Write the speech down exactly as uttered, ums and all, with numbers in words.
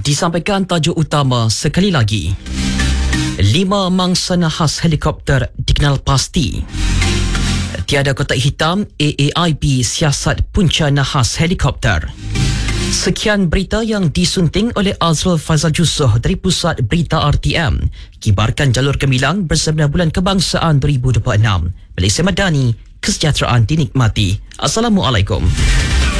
Disampaikan tajuk utama sekali lagi. Lima mangsa nahas helikopter dikenal pasti. Tiada kotak hitam, A A I P siasat punca nahas helikopter. Sekian berita yang disunting oleh Azrul Faizal Jusoh dari Pusat Berita R T M. Kibarkan jalur gemilang bersama Bulan Kebangsaan dua ribu dua puluh enam. Malaysia Madani, kesejahteraan dinikmati. Assalamualaikum.